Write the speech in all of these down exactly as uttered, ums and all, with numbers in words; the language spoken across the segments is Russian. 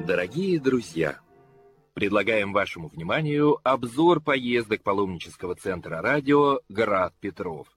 Дорогие друзья, предлагаем вашему вниманию обзор поездок паломнического центра радио «Град Петров».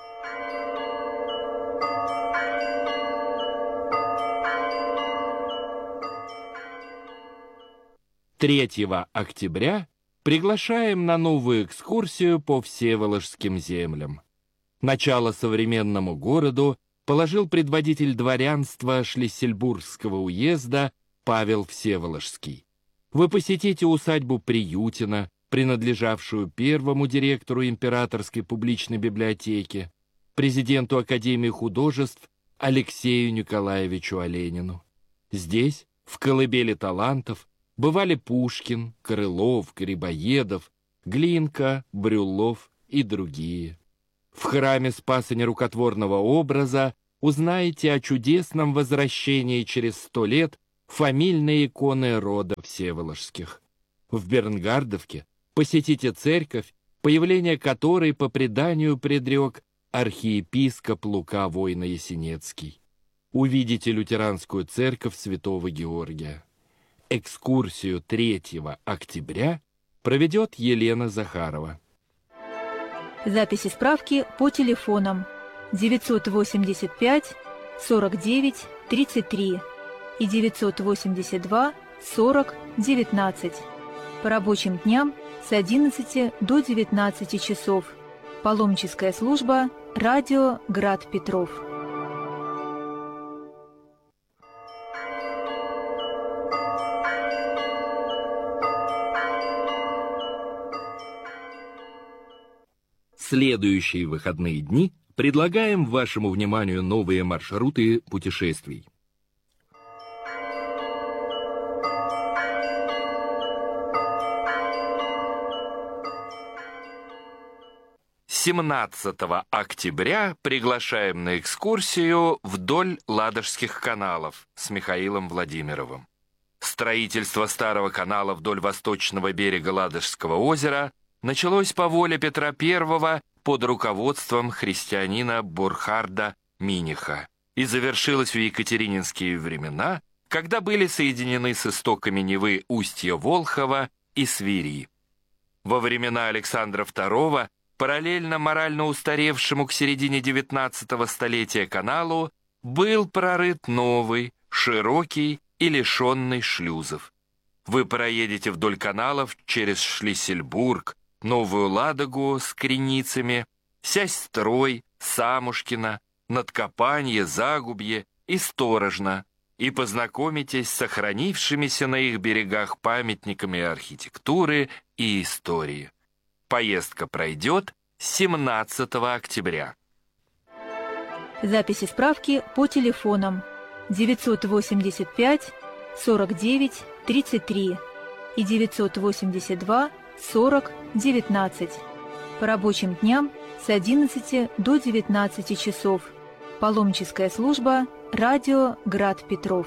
третьего октября приглашаем на новую экскурсию по Всеволожским землям. Начало современному городу положил предводитель дворянства Шлиссельбургского уезда Павел Всеволожский. Вы посетите усадьбу Приютина, принадлежавшую первому директору Императорской публичной библиотеки, президенту Академии художеств Алексею Николаевичу Оленину. Здесь, в колыбели талантов, бывали Пушкин, Крылов, Грибоедов, Глинка, Брюллов и другие. В храме Спаса Нерукотворного образа узнаете о чудесном возвращении через сто лет фамильной иконы рода Всеволожских. В Бернгардовке посетите церковь, появление которой по преданию предрек архиепископ Лука Войно-Ясенецкий. Увидите лютеранскую церковь Святого Георгия. Экскурсию третьего октября проведет Елена Захарова. Записи справки по телефонам девятьсот восемьдесят пять сорок девять тридцать три и девятьсот восемьдесят два сорок девятнадцать. По рабочим дням с одиннадцати до девятнадцати часов. Паломническая служба «Радио Град Петров». Следующие выходные дни предлагаем вашему вниманию новые маршруты путешествий. семнадцатого октября приглашаем на экскурсию вдоль Ладожских каналов с Михаилом Владимировым. Строительство старого канала вдоль восточного берега Ладожского озера началось по воле Петра Первого под руководством христианина Бурхарда Миниха и завершилось в екатерининские времена, когда были соединены с истоками Невы устья Волхова и Свири. Во времена Александра Второго параллельно морально устаревшему к середине девятнадцатого столетия каналу был прорыт новый, широкий и лишенный шлюзов. Вы проедете вдоль каналов через Шлиссельбург, Новую Ладогу с Креницами, Сясь-Строй, Самушкино, Надкопанье, Загубье и Сторожно и познакомитесь с сохранившимися на их берегах памятниками архитектуры и истории. Поездка пройдет семнадцатого октября. Записи справки по телефонам девятьсот восемьдесят пять сорок девять тридцать три и девятьсот восемьдесят два сорок девятнадцать. По рабочим дням с одиннадцати до девятнадцати часов. Паломническая служба «Радио Град Петров».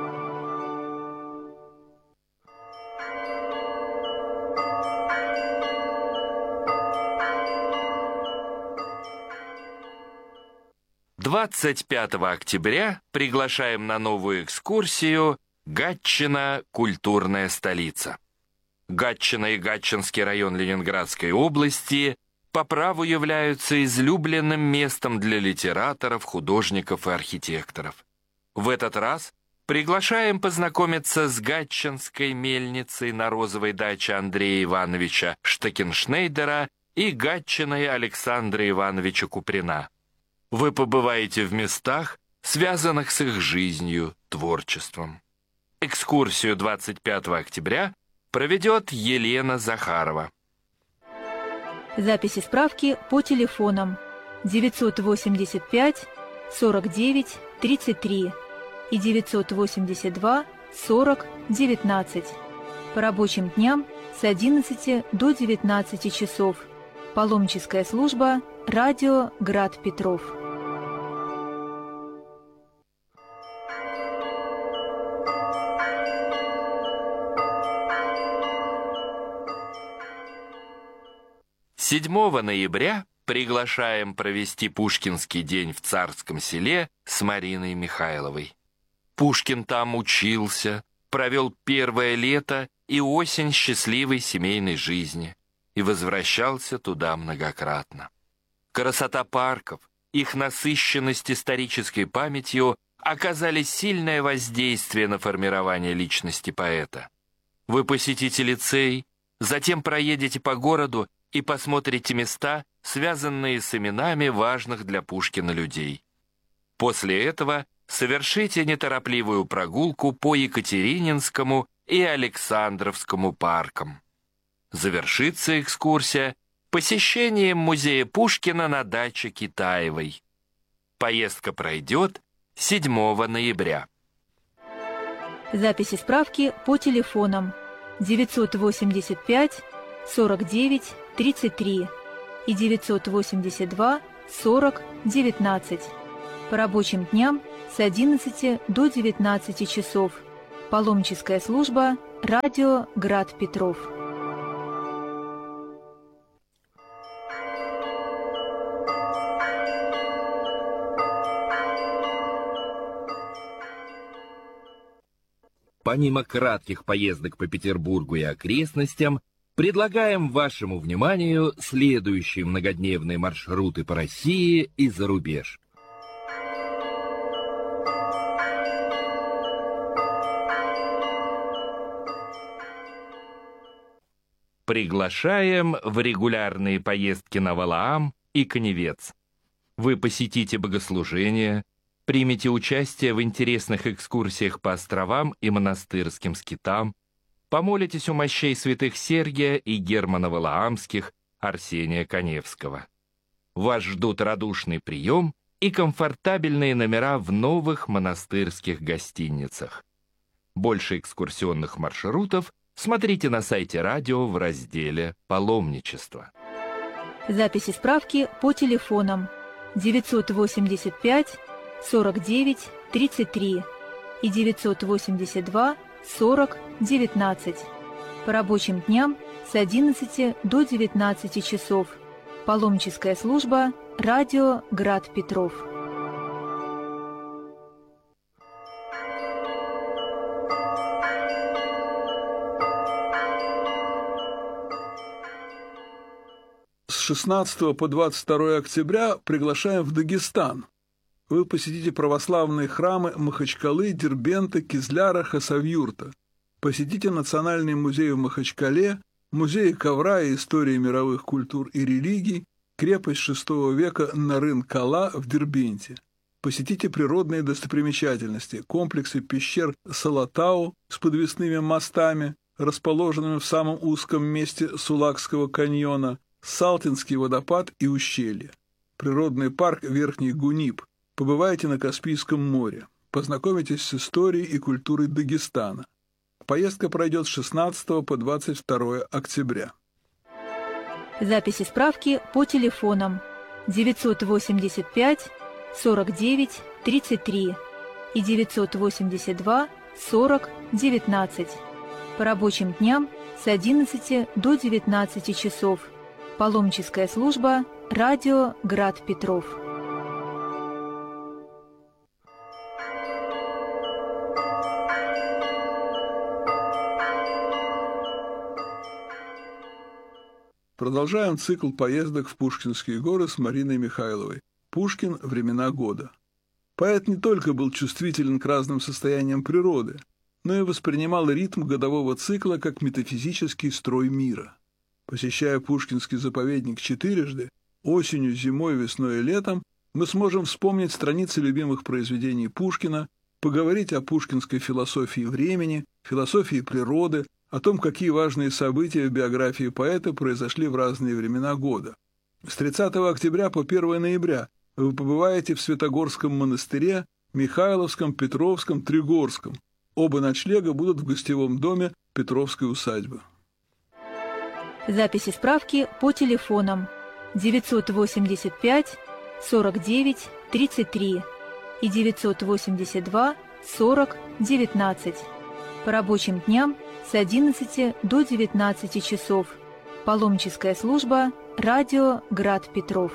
двадцать пятого октября приглашаем на новую экскурсию «Гатчина. Культурная столица». Гатчина и Гатчинский район Ленинградской области по праву являются излюбленным местом для литераторов, художников и архитекторов. В этот раз приглашаем познакомиться с Гатчинской мельницей на розовой даче Андрея Ивановича Штекеншнейдера и Гатчиной Александра Ивановича Куприна. Вы побываете в местах, связанных с их жизнью, творчеством. Экскурсию двадцать пятого октября проведет Елена Захарова. Записи справки по телефонам девятьсот восемьдесят пять сорок девять тридцать три и девятьсот восемьдесят два сорок девятнадцать. По рабочим дням с одиннадцати до девятнадцати часов. Паломническая служба «Радио Град Петров». седьмого ноября приглашаем провести Пушкинский день в Царском Селе с Мариной Михайловой. Пушкин там учился, провел первое лето и осень счастливой семейной жизни и возвращался туда многократно. Красота парков, их насыщенность исторической памятью оказали сильное воздействие на формирование личности поэта. Вы посетите лицей, затем проедете по городу и посмотрите места, связанные с именами важных для Пушкина людей. После этого совершите неторопливую прогулку по Екатерининскому и Александровскому паркам. Завершится экскурсия посещением музея Пушкина на даче Китаевой. Поездка пройдет седьмого ноября. Записи справки по телефонам девятьсот восемьдесят пять сорок девять тридцать три и девятьсот восемьдесят два сорок девятнадцать. По рабочим дням с одиннадцати до девятнадцати часов. Паломническая служба «Радио Град Петров». Помимо кратких поездок по Петербургу и окрестностям, предлагаем вашему вниманию следующие многодневные маршруты по России и за рубеж. Приглашаем в регулярные поездки на Валаам и Каневец. Вы посетите богослужения, примите участие в интересных экскурсиях по островам и монастырским скитам, помолитесь у мощей святых Сергия и Германа Валаамских, Арсения Каневского. Вас ждут радушный прием и комфортабельные номера в новых монастырских гостиницах. Больше экскурсионных маршрутов смотрите на сайте радио в разделе «Паломничество». Записи справки по телефонам девятьсот восемьдесят пять сорок девять тридцать три и девятьсот восемьдесят два сорок девятнадцать. По рабочим дням с одиннадцати до девятнадцати часов. Паломническая служба «Радио Град Петров». С шестнадцатого по двадцать второе октября приглашаем в Дагестан. Вы посетите православные храмы Махачкалы, Дербента, Кизляра, Хасавюрта. Посетите Национальный музей в Махачкале, музей ковра и истории мировых культур и религий, крепость шестого века Нарын-Кала в Дербенте. Посетите природные достопримечательности, комплексы пещер Салатау с подвесными мостами, расположенными в самом узком месте Сулакского каньона, Салтинский водопад и ущелье. Природный парк Верхний Гуниб. Побывайте на Каспийском море. Познакомитесь с историей и культурой Дагестана. Поездка пройдет с шестнадцатого по двадцать второе октября. Записи справки по телефонам девятьсот восемьдесят пять сорок девять тридцать три и девятьсот восемьдесят два сорок девятнадцать. По рабочим дням с одиннадцати до девятнадцати часов. Паломническая служба «Радио Град Петров». Продолжаем цикл поездок в Пушкинские горы с Мариной Михайловой. Пушкин. Времена года. Поэт не только был чувствителен к разным состояниям природы, но и воспринимал ритм годового цикла как метафизический строй мира. Посещая Пушкинский заповедник четырежды, осенью, зимой, весной и летом, мы сможем вспомнить страницы любимых произведений Пушкина, поговорить о пушкинской философии времени, философии природы, о том, какие важные события в биографии поэта произошли в разные времена года. С тридцатого октября по первое ноября вы побываете в Святогорском монастыре, Михайловском, Петровском, Тригорском. Оба ночлега будут в гостевом доме Петровской усадьбы. Записи справки по телефонам девятьсот восемьдесят пять сорок девять тридцать три и девятьсот восемьдесят два сорок девятнадцать. По рабочим дням с одиннадцати до девятнадцати часов. Паломническая служба «Радио Град Петров».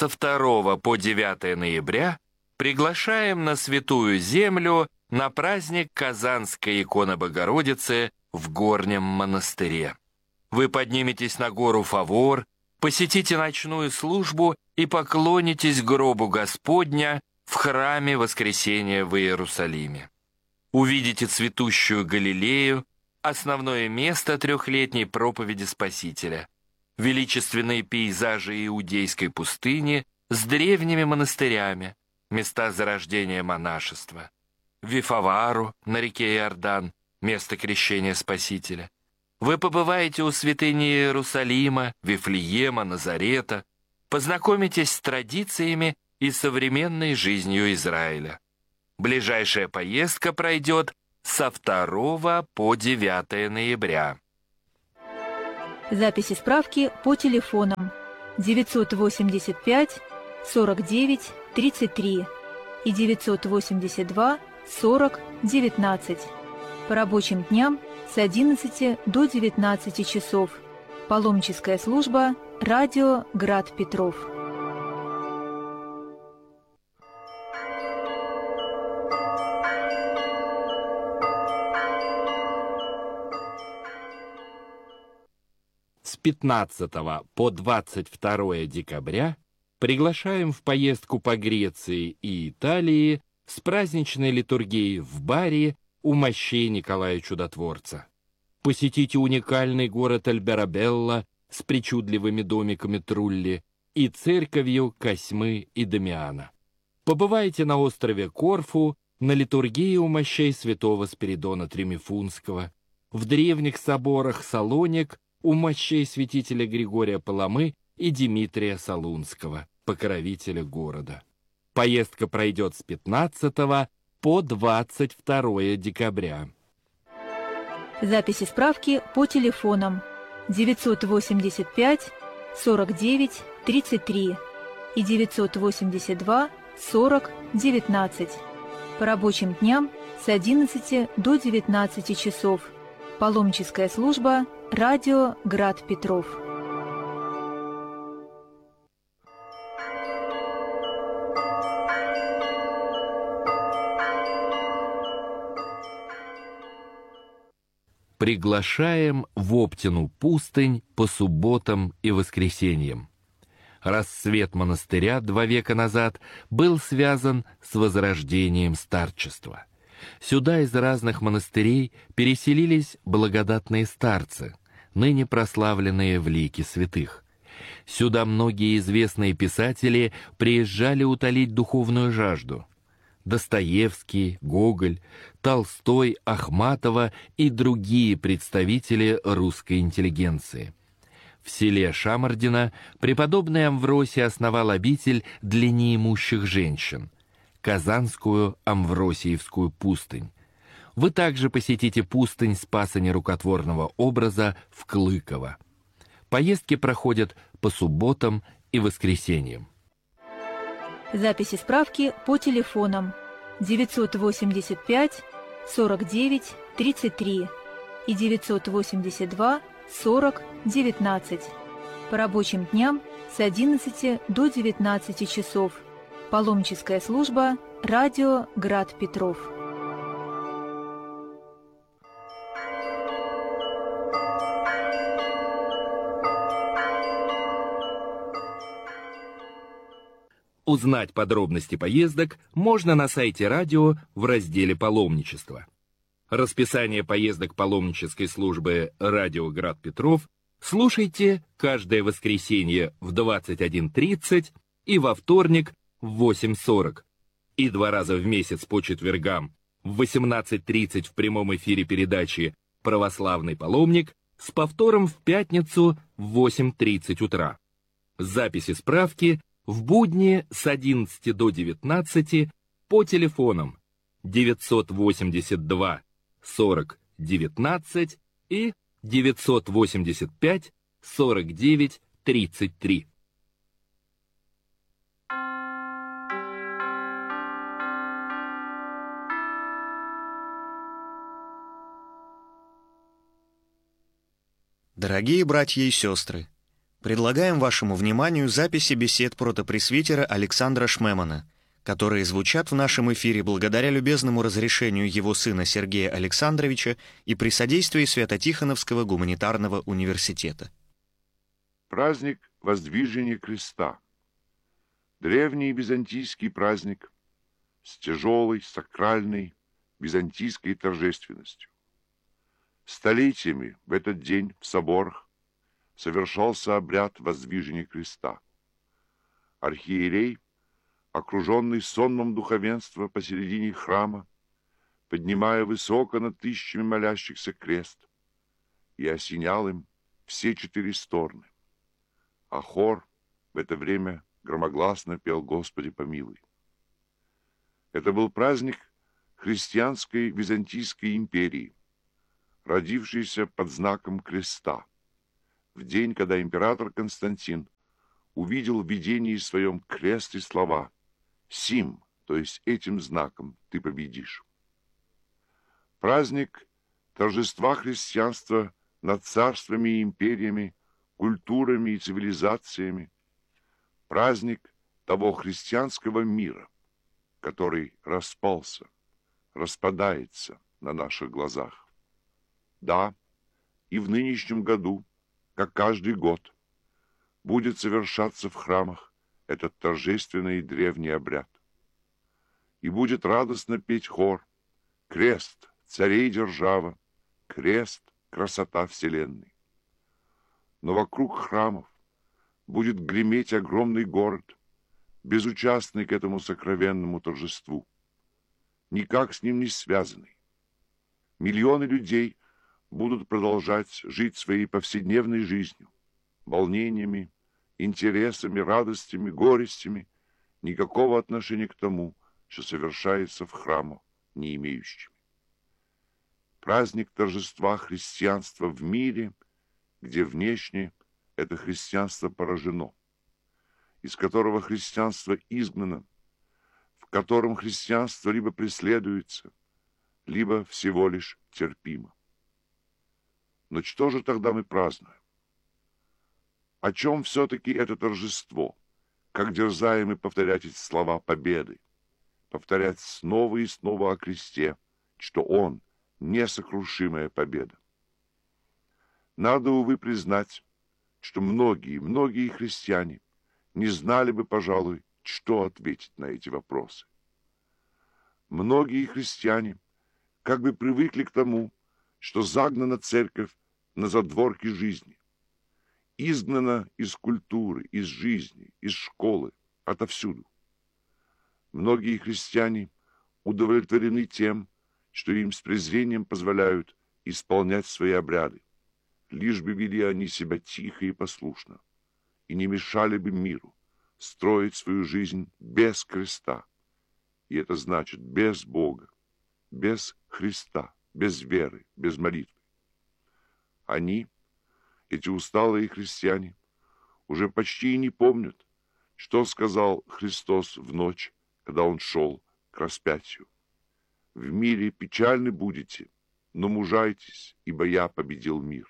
со второго по девятое ноября приглашаем на Святую Землю на праздник Казанской иконы Богородицы в Горнем монастыре. Вы подниметесь на гору Фавор, посетите ночную службу и поклонитесь гробу Господня в храме Воскресения в Иерусалиме. Увидите цветущую Галилею, основное место трехлетней проповеди Спасителя, величественные пейзажи иудейской пустыни с древними монастырями, места зарождения монашества, Вифавару на реке Иордан, место крещения Спасителя. Вы побываете у святыни Иерусалима, Вифлеема, Назарета, познакомитесь с традициями и современной жизнью Израиля. Ближайшая поездка пройдет со второго по девятое ноября. Записи справки по телефонам девятьсот восемьдесят пять сорок девять тридцать три и девятьсот восемьдесят два сорок девятнадцать. По рабочим дням с одиннадцати до девятнадцати часов. Паломническая служба «Радио Град Петров». С пятнадцатого по двадцать второе декабря приглашаем в поездку по Греции и Италии с праздничной литургией в Бари у мощей Николая Чудотворца. Посетите уникальный город Альберабелла с причудливыми домиками Трулли и церковью Косьмы и Дамиана. Побывайте на острове Корфу на литургии у мощей святого Спиридона Тремифунского, в древних соборах Салоник у мощей святителя Григория Паламы и Димитрия Солунского, покровителя города. Поездка пройдет с пятнадцатого по двадцать второе декабря. Записи справки по телефонам девятьсот восемьдесят пять сорок девять тридцать три и девятьсот восемьдесят два сорок девятнадцать. По рабочим дням с одиннадцати до девятнадцати часов. Паломническая служба «Радио Град Петров». Приглашаем в Оптину пустынь по субботам и воскресеньям. Рассвет монастыря два века назад был связан с возрождением старчества. Сюда из разных монастырей переселились благодатные старцы, ныне прославленные в лике святых. Сюда многие известные писатели приезжали утолить духовную жажду. Достоевский, Гоголь, Толстой, Ахматова и другие представители русской интеллигенции. В селе Шамардино преподобный Амвросий основал обитель для неимущих женщин, Казанскую Амвросиевскую пустынь. Вы также посетите пустынь Спаса Нерукотворного образа в Клыково. Поездки проходят по субботам и воскресеньям. Записи справки по телефонам девятьсот восемьдесят пять сорок девять тридцать три и девятьсот восемьдесят два сорок девятнадцать. По рабочим дням с одиннадцати до девятнадцати часов. Паломническая служба «Радио Град Петров». Узнать подробности поездок можно на сайте радио в разделе «Паломничество». Расписание поездок паломнической службы «Радио Град Петров» слушайте каждое воскресенье в двадцать один тридцать и во вторник в восемь сорок, и два раза в месяц по четвергам в восемнадцать тридцать в прямом эфире передачи «Православный паломник» с повтором в пятницу в восемь тридцать утра. Записи справки в будни с одиннадцати до девятнадцати по телефонам девятьсот восемьдесят два сорок девятнадцать и девятьсот восемьдесят пять сорок девять тридцать три. Дорогие братья и сестры, Предлагаем вашему вниманию записи бесед протопресвитера Александра Шмемана, которые звучат в нашем эфире благодаря любезному разрешению его сына Сергея Александровича и при содействии Свято-Тихоновского гуманитарного университета. Праздник Воздвижения Креста. Древний византийский праздник с тяжелой, сакральной, византийской торжественностью. Столетиями в этот день в соборах совершался обряд воздвижения креста. Архиерей, окруженный сонмом духовенства посередине храма, поднимая высоко над тысячами молящихся крест, и осенял им все четыре стороны. А хор в это время громогласно пел «Господи помилуй». Это был праздник христианской Византийской империи, родившийся под знаком креста, в день, когда император Константин увидел в видении своем крест и слова «Сим», то есть этим знаком ты победишь. Праздник торжества христианства над царствами и империями, культурами и цивилизациями, праздник того христианского мира, который распался, распадается на наших глазах. Да, и в нынешнем году, как каждый год, будет совершаться в храмах этот торжественный и древний обряд. И будет радостно петь хор «Крест, царей держава, крест, красота вселенной». Но вокруг храмов будет греметь огромный город, безучастный к этому сокровенному торжеству, никак с ним не связанный. Миллионы людей будут продолжать жить своей повседневной жизнью, волнениями, интересами, радостями, горестями, никакого отношения к тому, что совершается в храмах, не имеющими. Праздник торжества христианства в мире, где внешне это христианство поражено, из которого христианство изгнано, в котором христианство либо преследуется, либо всего лишь терпимо. Но что же тогда мы празднуем? О чем все-таки это торжество? Как дерзаем мы повторять эти слова победы, повторять снова и снова о кресте, что он — несокрушимая победа. Надо, увы, признать, что многие, многие христиане не знали бы, пожалуй, что ответить на эти вопросы. Многие христиане как бы привыкли к тому, что загнана церковь на задворки жизни, изгнана из культуры, из жизни, из школы, отовсюду. Многие христиане удовлетворены тем, что им с презрением позволяют исполнять свои обряды, лишь бы вели они себя тихо и послушно, и не мешали бы миру строить свою жизнь без креста. И это значит без Бога, без Христа, без веры, без молитвы. Они, эти усталые христиане, уже почти и не помнят, что сказал Христос в ночь, когда Он шел к распятию. «В мире печальны будете, но мужайтесь, ибо я победил мир».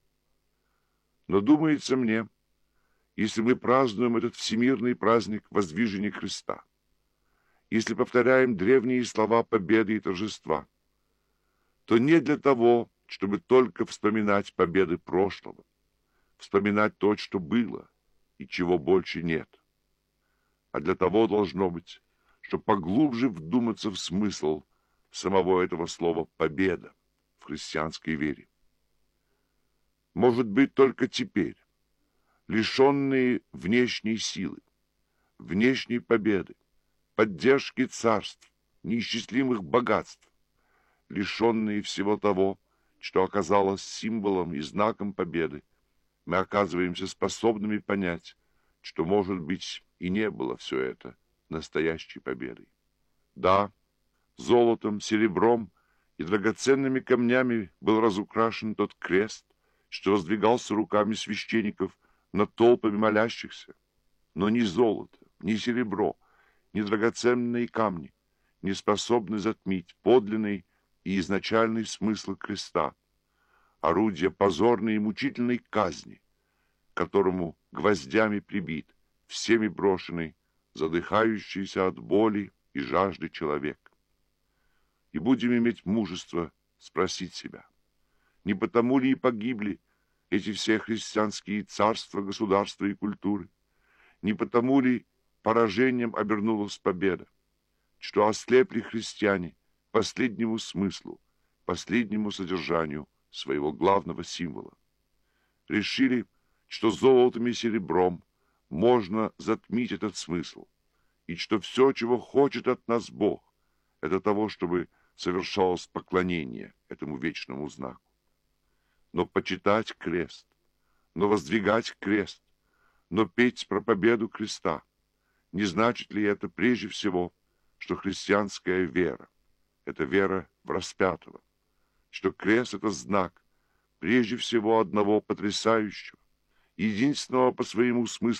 Но думается мне, если мы празднуем этот всемирный праздник воздвижения креста, если повторяем древние слова победы и торжества, то не для того, чтобы только вспоминать победы прошлого, вспоминать то, что было и чего больше нет, а для того должно быть, чтобы поглубже вдуматься в смысл самого этого слова «победа» в христианской вере. Может быть, только теперь, лишенные внешней силы, внешней победы, поддержки царств, неисчислимых богатств, лишенные всего того, что оказалось символом и знаком победы, мы оказываемся способными понять, что, может быть, и не было все это настоящей победой. Да, золотом, серебром и драгоценными камнями был разукрашен тот крест, что воздвигался руками священников над толпами молящихся, но ни золото, ни серебро, ни драгоценные камни не способны затмить подлинный и изначальный смысл креста, орудие позорной и мучительной казни, которому гвоздями прибит, всеми брошенный, задыхающийся от боли и жажды человек. И будем иметь мужество спросить себя, не потому ли и погибли эти все христианские царства, государства и культуры, не потому ли поражением обернулась победа, что ослепли христиане последнему смыслу, последнему содержанию своего главного символа. Решили, что золотом и серебром можно затмить этот смысл, и что все, чего хочет от нас Бог, это того, чтобы совершалось поклонение этому вечному знаку. Но почитать крест, но воздвигать крест, но петь про победу креста, не значит ли это прежде всего, что христианская вера – это вера в распятого, что крест – это знак прежде всего одного потрясающего, единственного по своему смыслу